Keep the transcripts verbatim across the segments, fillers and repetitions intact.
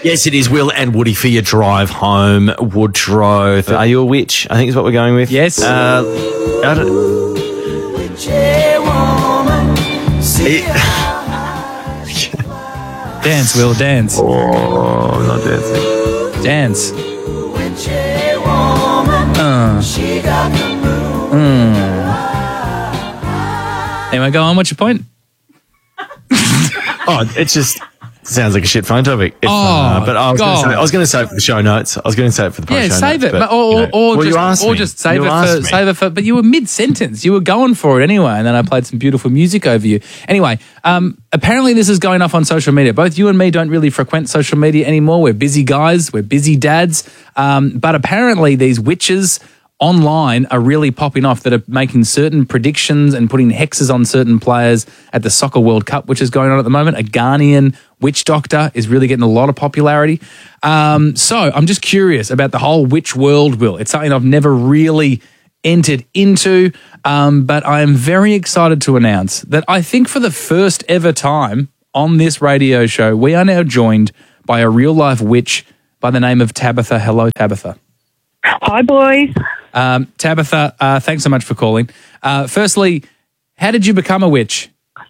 Yes, it is, Will and Woody, for your drive home. Woodrow, are you a witch? I think is what we're going with. Yes. Uh, I don't, it, Dance, Will, dance. oh, I'm not dancing. Dance. Uh. Mm. Anyway, go on. What's your point? Oh, it just sounds like a shit phone topic. If, Oh, uh, but I was going to God. say, I was going to say it for the show notes. I was going to say it for the Yeah, post show save notes, it, but, but, or, you know, or, well, you just, asked or me. just save You it for asked me. save it for. But you were mid sentence. You were going for it anyway, and then I played some beautiful music over you. Anyway, um, apparently this is going off on social media. Both you and me don't really frequent social media anymore. We're busy guys. We're busy dads. Um, but apparently these witches online are really popping off that are making certain predictions and putting hexes on certain players at the Soccer World Cup, which is going on at the moment. A Ghanaian witch doctor is really getting a lot of popularity. Um, so I'm just curious about the whole witch world, Will. It's something I've never really entered into, um, but I am very excited to announce that I think for the first ever time on this radio show, we are now joined by a real-life witch by the name of Tabitha. Hello, Tabitha. Hi, boys. Um, Tabitha, uh, thanks so much for calling. Uh, firstly, how did you become a witch?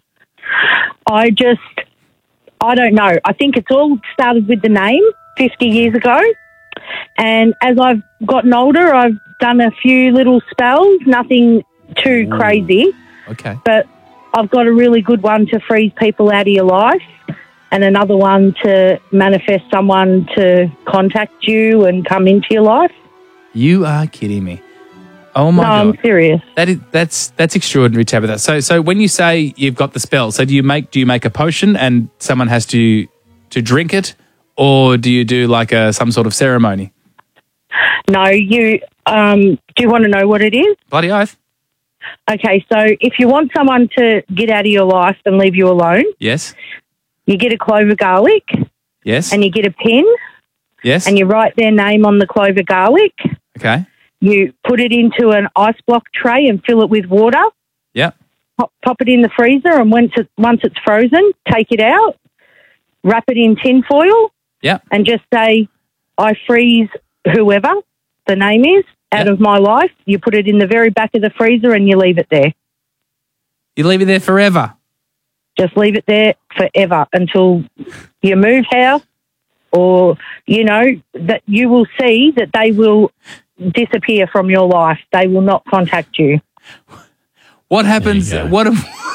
I just, I don't know. I think it's all started with the name fifty years ago. And as I've gotten older, I've done a few little spells, nothing too crazy. Okay. But I've got a really good one to freeze people out of your life and another one to manifest someone to contact you and come into your life. You are kidding me. Oh my no, God. I'm serious. That is that's that's extraordinary, Tabitha. So so when you say you've got the spell, so do you make do you make a potion and someone has to to drink it, or do you do like a some sort of ceremony? No, you, um, do you want to know what it is? Bloody oath. Okay, so if you want someone to get out of your life and leave you alone, Yes. you get a clove of garlic Yes. and you get a pen yes. and you write their name on the clove of garlic. Okay. You put it into an ice block tray and fill it with water. Yep. Pop, pop it in the freezer, and once, it, once it's frozen, take it out, wrap it in tin foil, Yep. and just say, I freeze whoever the name is out Yep. of my life. You put it in the very back of the freezer and you leave it there. You leave it there forever. Just leave it there forever until you move house, or, you know, that you will see that they will disappear from your life. They will not contact you. What happens? There you go. What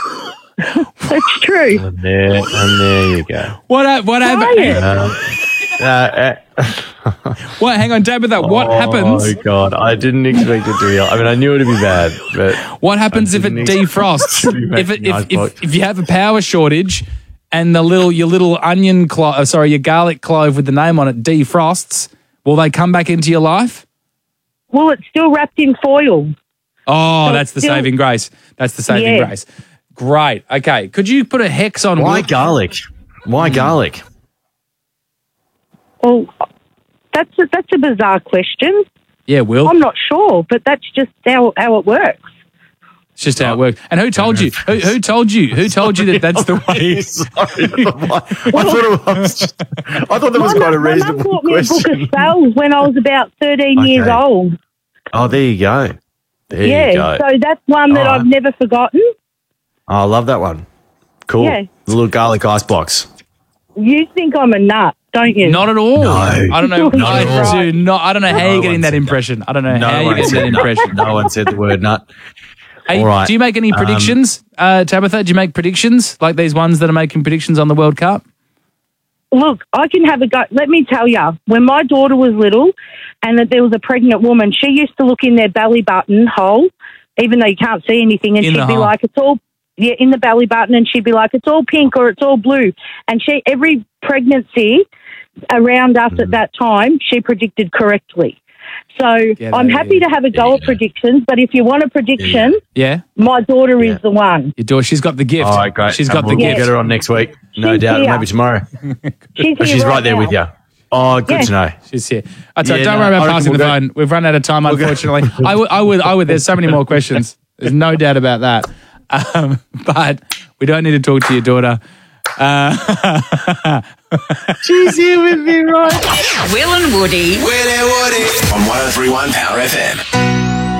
That's true. And there, and there you go. what hap- what Try happens? it. Um, uh, uh, What? Hang on, Tabitha. What happens? Oh, God. I didn't expect it to be. I mean, I knew it would be bad, but... What happens if it didn't expect defrosts? it to be if, it, making if, ice if, blocks. if you have a power shortage and the little your little onion clove, uh, sorry, your garlic clove with the name on it defrosts, will they come back into your life? Well, it's still wrapped in foil. Oh, So that's the still- saving grace. That's the saving Yeah. grace. Great. Okay. Could you put a hex on? Why Will- garlic? Why garlic? Well, that's a, that's a bizarre question. Yeah, Will. I'm not sure, but that's just how, how it works. It's just how it works. And who told you? Who, who told you? Who told you that that's the way? Sorry. I thought it was just, I thought that was My quite a mum- my mum reasonable taught me a book of question. spells when I was about thirteen Okay. years old. Oh, there you go. There Yeah, you go. so that's one that All I've right. never forgotten. Oh, I love that one. Cool. Yeah. The little garlic ice blocks. You think I'm a nut, don't you? Not at all. No. I don't know. Not I at all. do not. I don't know how No you're getting one that said impression. I don't know No how you're one getting that said nut. impression. No one said the word nut. Hey, All right. do you make any Um, predictions, uh, Tabitha? Do you make predictions like these ones that are making predictions on the World Cup? Look, I can have a go. Let me tell you, when my daughter was little and that there was a pregnant woman, she used to look in their belly button hole, even though you can't see anything, and In she'd the be hole. like, it's all, yeah, in the belly button, and she'd be like, it's all pink or it's all blue. And she, every pregnancy around us at that time, she predicted correctly. So Get I'm out of happy here. to have a go at predictions, but if you want a prediction, Yeah, my daughter Yeah. is the one. your daughter. She's got the gift. All right, great. She's got Um, the we'll gift. get her on next week. No She's doubt. here. Maybe tomorrow. She's, But here she's right there now. with you. Oh, good Yeah. to know. She's here. I tell you, Yeah, don't no, worry I about reckon passing the we'll go- phone. We've run out of time, go- unfortunately. I would, I would, I would. There's so many more questions. There's no doubt about that. Um, but we don't need to talk to your daughter. Uh, She's here with me, right? Will and Woody. Will and Woody. On one oh three point one Power F M.